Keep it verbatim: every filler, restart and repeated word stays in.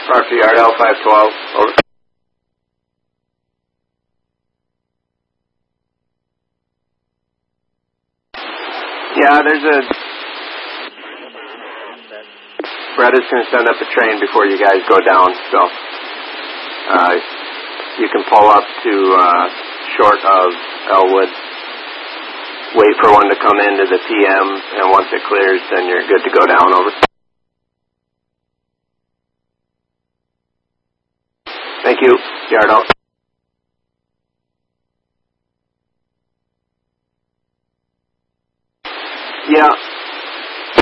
Arthur Yardell, five twelve, over. Yeah, there's a... Brett is going to send up a train before you guys go down, so... Uh, you can pull up to uh, short of Elwood, wait for one to come into the P M, and once it clears, then you're good to go down, over. Thank you, Yardell.